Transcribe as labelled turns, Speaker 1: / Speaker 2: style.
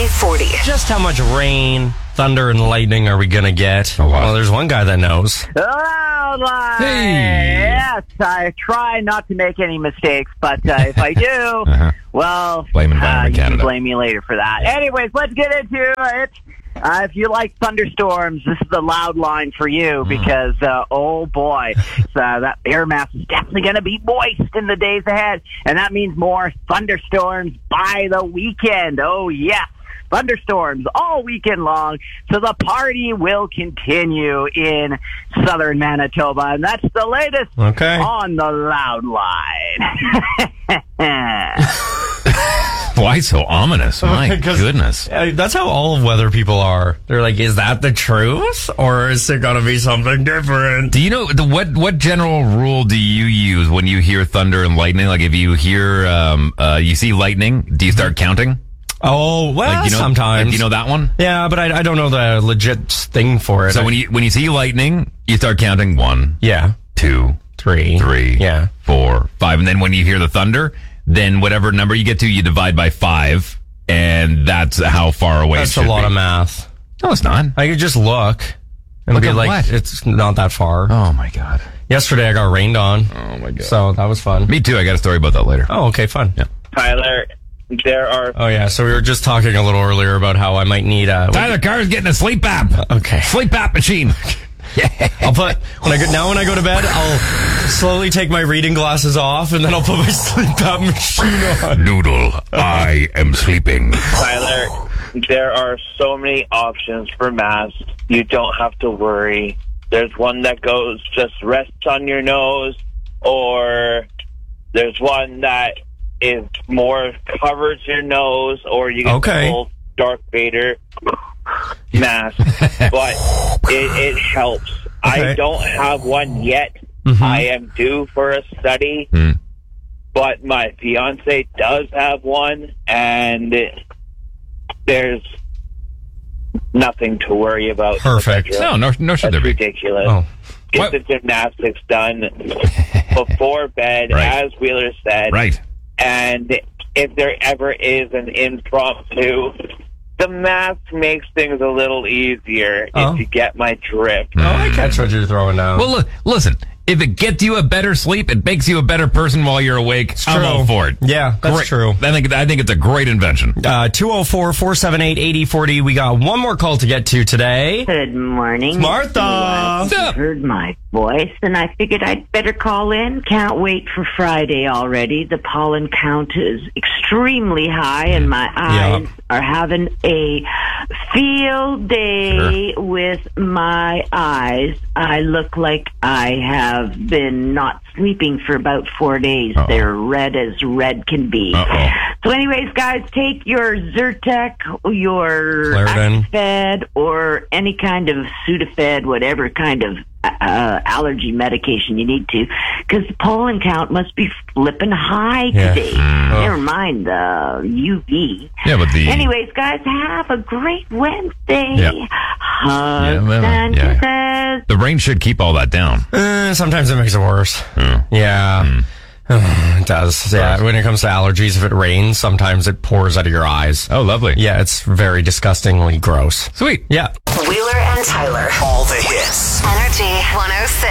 Speaker 1: 40.
Speaker 2: Just how much rain, thunder, and lightning are we going to get?
Speaker 3: A lot.
Speaker 2: Well, there's one guy that knows.
Speaker 4: Hello,
Speaker 3: Hey.
Speaker 4: Yes, I try not to make any mistakes, but if I do, well,
Speaker 3: Blame Environment
Speaker 4: you can
Speaker 3: Canada.
Speaker 4: blame me later for that. Anyways, let's get into it. If you like thunderstorms, this is the loud line for you because, oh boy, that air mass is definitely going to be moist in the days ahead, and that means more thunderstorms by the weekend. Oh, yes. Thunderstorms all weekend long, so the party will continue in southern Manitoba, and that's the latest on the loud line.
Speaker 3: Why so ominous? My goodness.
Speaker 2: That's how all of weather people are. They're like, is that the truth? Or is there going to be something different?
Speaker 3: Do you know what general rule do you use when you hear thunder and lightning? Like if you hear, you see lightning, do you start counting?
Speaker 2: Oh, well,
Speaker 3: Like,
Speaker 2: sometimes.
Speaker 3: Like, you know that one?
Speaker 2: Yeah, but I don't know the legit thing for it.
Speaker 3: So when you see lightning, you start counting 1,
Speaker 2: Yeah.
Speaker 3: 2, 3,
Speaker 2: Yeah.
Speaker 3: 4, 5. And then when you hear the thunder, then whatever number you get to, you divide by 5. And that's how far away
Speaker 2: That's
Speaker 3: it should
Speaker 2: a lot
Speaker 3: be.
Speaker 2: of math.
Speaker 3: No, it's not.
Speaker 2: I could just look and
Speaker 3: Look
Speaker 2: be
Speaker 3: at
Speaker 2: like,
Speaker 3: what?
Speaker 2: it's not that far.
Speaker 3: Oh, my God.
Speaker 2: Yesterday I got rained on.
Speaker 3: Oh, my God.
Speaker 2: So that was fun.
Speaker 3: Me too. I got a story about that later.
Speaker 2: Oh, okay, fun.
Speaker 3: Yeah.
Speaker 5: Tyler, there are...
Speaker 2: Oh, yeah. So we were just talking a little earlier about how I might need a...
Speaker 3: Tyler Carr's getting a sleep app.
Speaker 2: Okay.
Speaker 3: Sleep app machine.
Speaker 2: I'll put... When I go to bed, I'll slowly take my reading glasses off, and then I'll put my sleep app machine on.
Speaker 3: Noodle, I am sleeping.
Speaker 5: Tyler, there are so many options for masks. You don't have to worry. There's one that goes just rests on your nose, or there's one that is more covers your nose, or you get the full Darth Vader mask. But it helps.
Speaker 2: Okay.
Speaker 5: I don't have one yet.
Speaker 2: Mm-hmm.
Speaker 5: I am due for a study. But my fiance does have one, and there's nothing to worry about.
Speaker 2: Perfect.
Speaker 3: No should
Speaker 5: That's
Speaker 3: there be.
Speaker 5: ridiculous.
Speaker 2: Oh.
Speaker 5: Get
Speaker 3: What?
Speaker 5: the gymnastics done before bed,
Speaker 3: Right.
Speaker 5: as Wheeler said.
Speaker 3: Right.
Speaker 5: And if there ever is an impromptu, the mask makes things a little easier if you get my drift.
Speaker 2: Oh, I catch what you're throwing down.
Speaker 3: Well, listen. If it gets you a better sleep, it makes you a better person while you're awake. I'm all for it.
Speaker 2: Yeah, that's
Speaker 3: Great.
Speaker 2: true.
Speaker 3: I think it's a great invention.
Speaker 2: 204-478-8040. We got one more call to get to today.
Speaker 6: Good morning.
Speaker 2: It's Martha.
Speaker 6: Well, I heard my voice, and I figured I'd better call in. Can't wait for Friday already. The pollen count is extremely high, and my eyes are having a field day with my eyes. I look like I have been not sleeping for about 4 days. They're red as red can be. So anyways, guys, take your Zyrtec, your
Speaker 2: Claritin.
Speaker 6: Actifed, or any kind of Sudafed, whatever kind of allergy medication you need to, because the pollen count must be flipping high today. Never mind the UV.
Speaker 3: Yeah, but
Speaker 6: Anyways, guys, have a great Wednesday.
Speaker 3: Yeah.
Speaker 6: Hugs and kisses.
Speaker 3: The rain should keep all that down.
Speaker 2: Sometimes it makes it worse. Yeah. It does. Yeah. When it comes to allergies, if it rains, sometimes it pours out of your eyes.
Speaker 3: Oh, lovely.
Speaker 2: Yeah, it's very disgustingly gross.
Speaker 3: Sweet.
Speaker 2: Yeah.
Speaker 1: Wheeler and Tyler.
Speaker 7: All the hits.
Speaker 1: Energy 106.